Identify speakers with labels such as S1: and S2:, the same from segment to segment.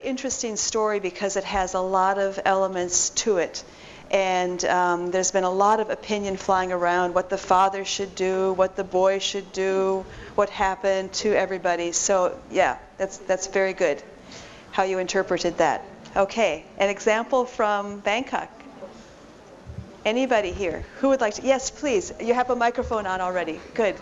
S1: Interesting story because it has a lot of elements to it, and there's been a lot of opinion flying around what the father should do, what the boy should do, what happened to everybody. So yeah, that's very good how you interpreted that. Okay, an example from Bangkok. Anybody here who would like to? Yes, please. You have a microphone on already. Good.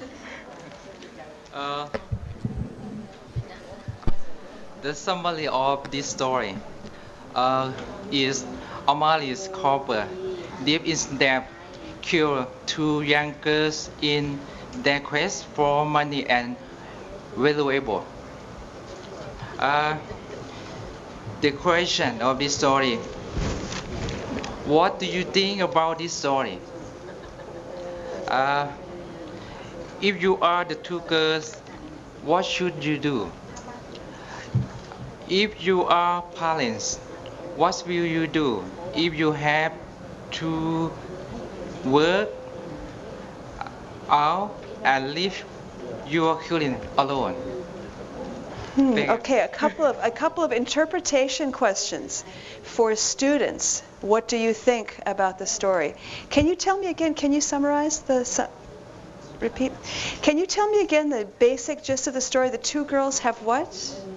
S2: The summary of this story is Amalis Cooper deep in debt killed two young girls in their quest for money and valuable. The question of this story: what do you think about this story? If you are the two girls, what should you do? If you are parents, what will you do if you have to work out and leave your children alone?
S1: Okay, a couple of interpretation questions for students. What do you think about the story? Can you tell me again? Can you summarize repeat? Can you tell me again the basic gist of the story? The two girls have what?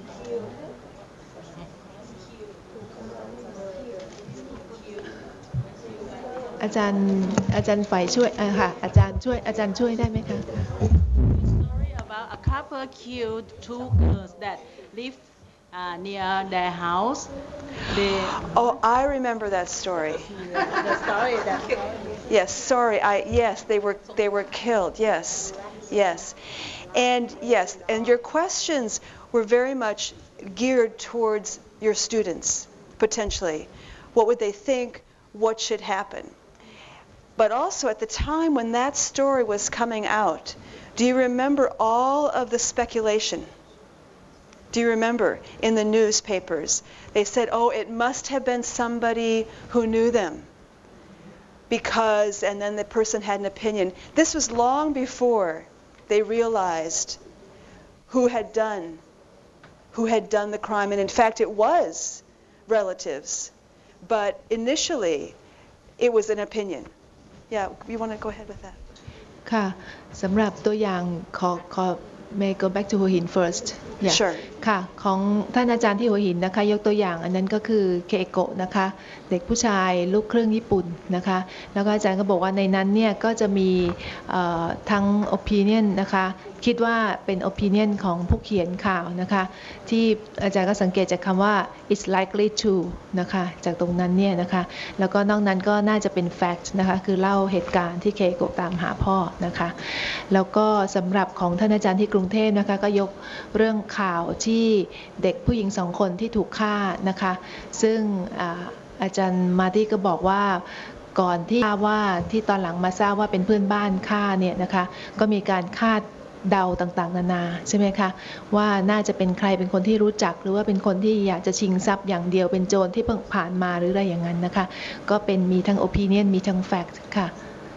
S3: อาจารย์ฝ่ายช่วยค่ะอาจารย์ช่วยได้ไหมคะ
S4: Story about a couple killed two girls that live near their house.
S1: Oh, I remember that story.
S4: The story that.
S1: Yes, sorry. Yes, they were killed. Yes, and your questions were very much geared towards your students potentially. What would they think? What should happen? But also at the time when that story was coming out, do you remember all of the speculation? Do you remember in the newspapers? They said, oh, it must have been somebody who knew them because, and then the person had an opinion. This was long before they realized who had done the crime. And in fact, it was relatives. But initially, it was an opinion. Yeah, you want to go ahead with that?
S3: ค่ะสำหรับตัวอย่างขอ may go back to หัวหิน first
S1: yeah. Sure
S3: ค่ะของท่านอาจารย์ที่หัวหินนะคะยกตัวอย่างอันนั้นก็คือเคโกะนะคะเด็กผู้ชายลูกครึ่งญี่ปุ่นนะคะแล้วก็อาจารย์ก็บอกว่าในนั้นเนี่ยก็จะมีทั้ง opinion นะคะคิดว่าเป็น opinion ของผู้เขียนข่าวนะคะที่อาจารย์ก็สังเกตจากคำว่า it's likely to นะคะจากตรงนั้นเนี่ยนะคะแล้วก็นอกนั้นก็น่าจะเป็น fact นะคะคือเล่าเหตุการณ์ที่เคโกะตามหาพ่อนะคะแล้วก็สำหรับของท่านอาจารย์ที่กรุงเทพนะคะก็ยกเรื่องข่าวที่เด็กผู้หญิง2 คนที่ถูกฆ่านะคะซึ่งอาจารย์มาตี้ก็บอกว่าก่อนที่ตอนหลังมาทราบว่าเป็นเพื่อนบ้านฆ่าเนี่ยนะคะก็มีการคาดเดาต่างๆนานาใช่ไหมคะว่าน่าจะเป็นใครเป็นคนที่รู้จักหรือว่าเป็นคนที่อยากจะชิงทรัพย์อย่างเดียวเป็นโจรที่เพิ่งผ่านมาหรืออะไรอย่างนั้นนะคะก็เป็นมีทั้ง opinion มีทั้ง fact ค่ะ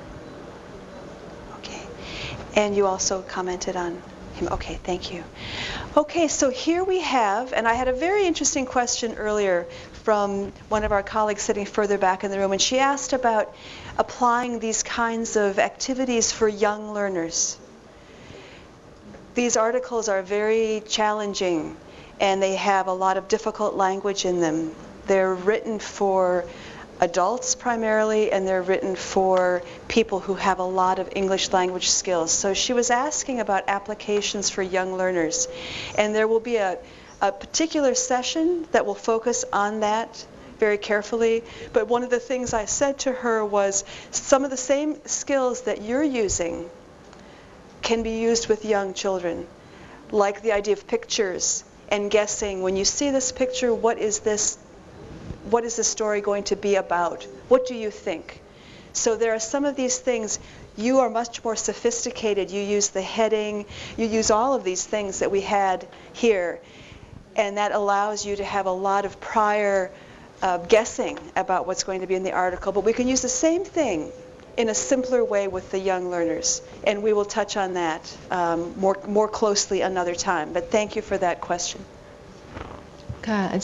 S1: Okay, and you also commented on him. Okay, thank you. Okay, so here we have, and I had a very interesting question earlier from one of our colleagues sitting further back in the room, and she asked about applying these kinds of activities for young learners. These articles are very challenging, and they have a lot of difficult language in them. They're written for adults primarily, and they're written for people who have a lot of English language skills. So she was asking about applications for young learners, and there will be a particular session that will focus on that very carefully. But one of the things I said to her was some of the same skills that you're using can be used with young children, like the idea of pictures and guessing. When you see this picture, what is the story going to be about? What do you think? So there are some of these things. You are much more sophisticated. You use the heading. You use all of these things that we had here. And that allows you to have a lot of prior guessing about what's going to be in the article. But we can use the same thing in a simpler way with the young learners. And we will touch on that more closely another time. But thank you for that question.
S3: ค่ะ